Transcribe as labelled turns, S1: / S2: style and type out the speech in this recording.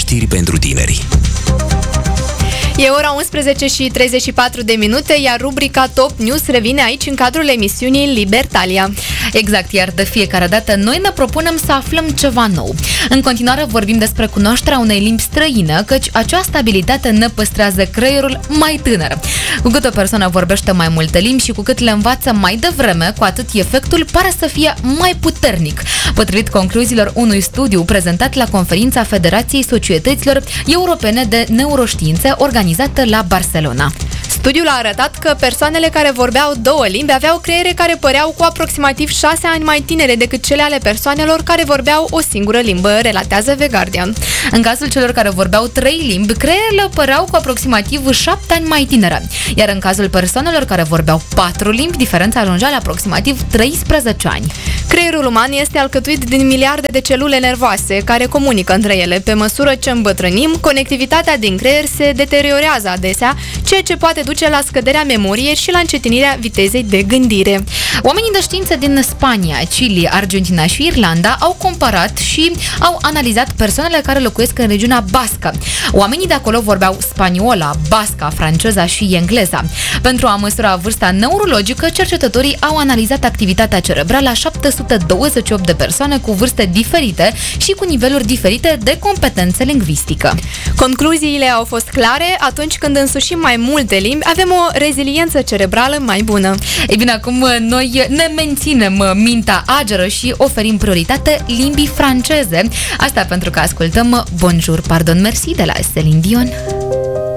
S1: Știri pentru tineri.
S2: E ora 11 și 34 de minute, iar rubrica Top News revine aici în cadrul emisiunii Libertalia.
S3: Exact, iar de fiecare dată noi ne propunem să aflăm ceva nou. În continuare vorbim despre cunoașterea unei limbi străine, căci această abilitate ne păstrează creierul mai tânăr. Cu cât o persoană vorbește mai multe limbi și cu cât le învață mai devreme, cu atât efectul pare să fie mai puternic, potrivit concluziilor unui studiu prezentat la conferința Federației Societăților Europene de Neuroștiințe organizată la Barcelona.
S2: Studiul a arătat că persoanele care vorbeau două limbi aveau creiere care păreau cu aproximativ 6 ani mai tinere decât cele ale persoanelor care vorbeau o singură limbă, relatează The Guardian.
S3: În cazul celor care vorbeau 3 limbi, creierele păreau cu aproximativ 7 ani mai tinere, iar în cazul persoanelor care vorbeau 4 limbi, diferența ajungea la aproximativ 13 ani.
S2: Creierul uman este alcătuit din miliarde de celule nervoase care comunică între ele. Pe măsură ce îmbătrânim, conectivitatea din creier se deteriorează adesea, ceea ce poate duce la scăderea memoriei și la încetinirea vitezei de gândire.
S3: Oamenii de știință din Spania, Chile, Argentina și Irlanda au comparat și au analizat persoanele care locuiesc în regiunea bască. Oamenii de acolo vorbeau spaniola, basca, franceza și engleza. Pentru a măsura vârsta neurologică, cercetătorii au analizat activitatea cerebrală a 728 de persoane cu vârste diferite și cu niveluri diferite de competență lingvistică.
S2: Concluziile au fost clare: atunci când însușim mai multe limbi, avem o reziliență cerebrală mai bună.
S3: Ei bine, acum noi ne menținem mintea ageră și oferim prioritate limbii franceze. Asta pentru că ascultăm Bonjour, pardon, merci de la Celine Dion.